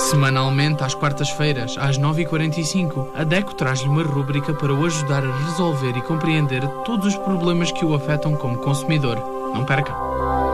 Semanalmente, às quartas-feiras, às 9h45, a DECO traz-lhe uma rúbrica para o ajudar a resolver e compreender todos os problemas que o afetam como consumidor. Não perca!